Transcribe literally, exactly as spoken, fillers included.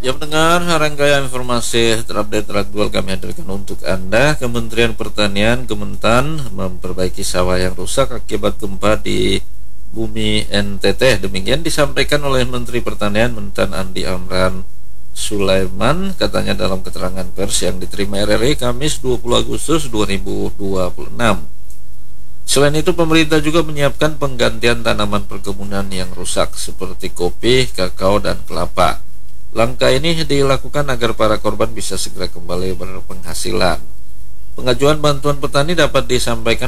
Ya pendengar, rangkaian informasi terupdate teraktual kami hadirkan untuk Anda. Kementerian Pertanian Kementan memperbaiki sawah yang rusak akibat gempa di bumi N T T. Demikian disampaikan oleh Menteri Pertanian Mentan Andi Amran Sulaiman, katanya dalam keterangan pers yang diterima R R I Kamis dua puluh Agustus dua ribu dua puluh enam. Selain itu, pemerintah juga menyiapkan penggantian tanaman perkebunan yang rusak seperti kopi, kakao, dan kelapa. Langkah ini dilakukan agar para korban bisa segera kembali berpenghasilan. Pengajuan bantuan petani dapat disampaikan